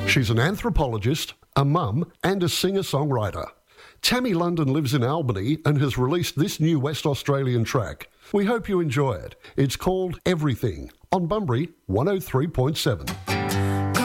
She's an anthropologist, a mum, and a singer-songwriter. Tammy London lives in Albany and has released this new West Australian track. We hope you enjoy it. It's called Everything on Bunbury 103.7.